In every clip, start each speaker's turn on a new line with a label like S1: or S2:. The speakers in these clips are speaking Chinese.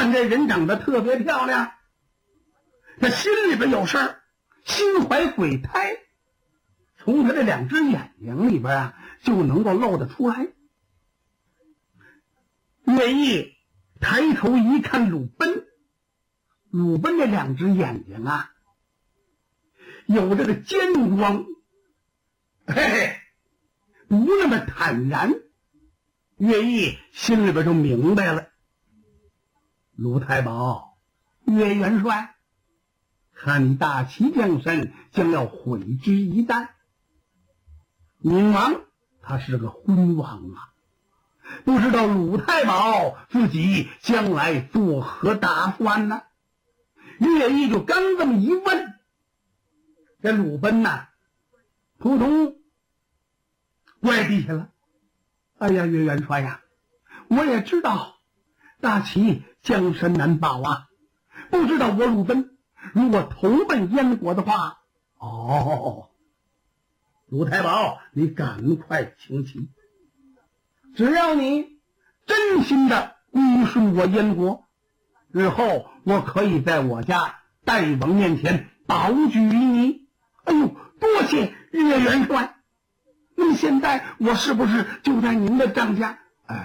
S1: 看这人长得特别漂亮，他心里边有事儿，心怀鬼胎，从他这2只眼睛里边就能够露得出来。乐毅抬头一看鲁奔，鲁奔这2只眼睛有这个奸光，嘿嘿，不那么坦然。乐毅心里边就明白了，鲁太保，岳元帅，看你大齐江山将要毁之一旦。宁王他是个昏王不知道鲁太保自己将来作何打算呢？乐毅就刚这么一问，这鲁奔扑通跪地下了。哎呀，岳元帅呀，我也知道大齐江山难保不知道我鲁奔如果投奔燕国的话，鲁太保，你赶快请起，只要你真心的归顺我燕国，日后我可以在我家大王面前保举你。哎呦，多谢岳元帅。那么现在我是不是就在您的帐下？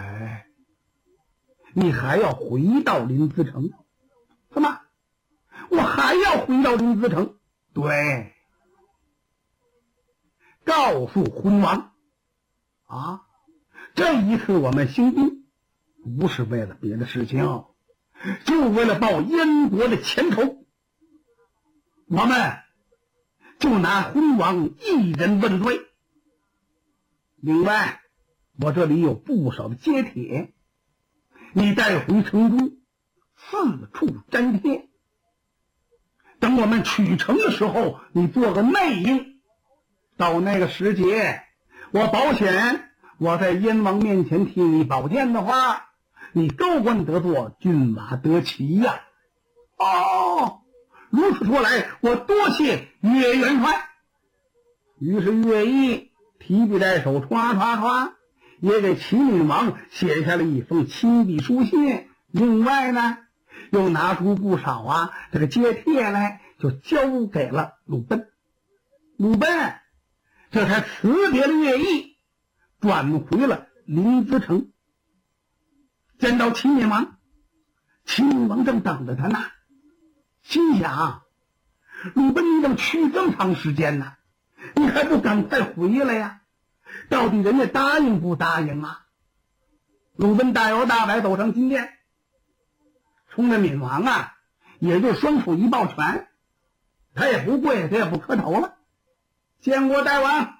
S1: 你还要回到临淄城？怎么？我还要回到临淄城？对，告诉昏王这一次我们兴兵不是为了别的事情，就为了报燕国的前仇。我们就拿昏王一人问罪。另外，我这里有不少的揭帖，你带回城中四处粘贴，等我们取城的时候，你做个内应。到那个时节，我保险我在燕王面前替你保荐的话，你高官得做，骏马得骑呀。如此说来，我多谢岳元帅。于是岳毅提笔在手，唰唰唰，也给齐闵王写下了一封亲笔书信。另外呢，又拿出不少这个揭帖来，就交给了鲁奔。鲁奔这才辞别了岳毅，转回了临淄城。见到齐闵王，齐闵王正等着他呢，心想：鲁奔，你怎么去这么长时间呢？你还不赶快回来呀？到底人家答应不答应鲁奔大摇大摆走上金殿，冲着闵王也就双手一抱拳，他也不跪，他也不磕头了。见过大王。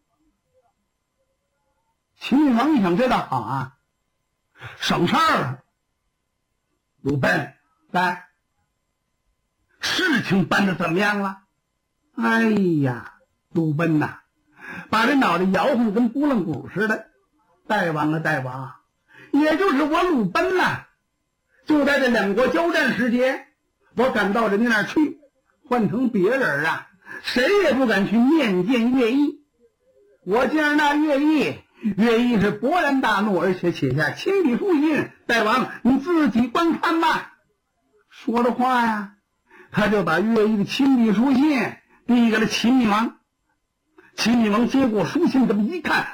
S1: 齐闵王一想，这倒好省事儿了。鲁奔，来，事情办得怎么样了？哎呀，鲁奔把这脑袋摇晃得跟拨浪鼓似的。大王大王，也就是我鲁奔就在这2国交战时节，我赶到人家那儿去，换成别人谁也不敢去面见乐毅。我见那乐毅是勃然大怒，而且写下亲笔书信，大王你自己观看吧。说的话他就把乐毅的亲笔书信递给了齐闵王。齐闵王接过书信，这么一看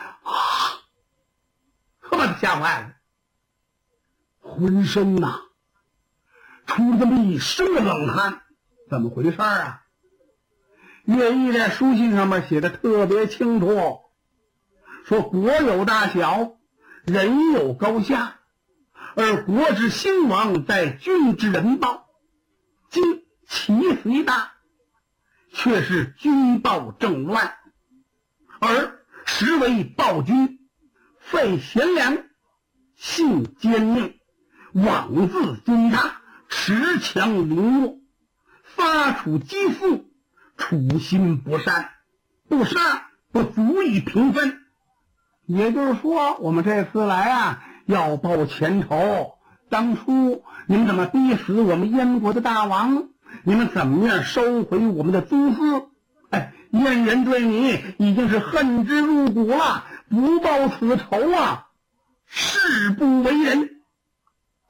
S1: 把他吓坏了，浑身出了这么一身的冷汗。怎么回事乐毅在书信上面写的特别清楚，说国有大小，人有高下，而国之兴亡在君之人报。今其虽大，却是君报政乱，而实为暴君，废贤良，性奸佞，妄自尊大，恃强凌弱，发处激愤，处心不善，不杀不足以平分。也就是说，我们这次来要报前仇。当初你们怎么逼死我们燕国的大王？你们怎么样收回我们的宗祠？燕人对你已经是恨之入骨了，不报此仇誓不为人。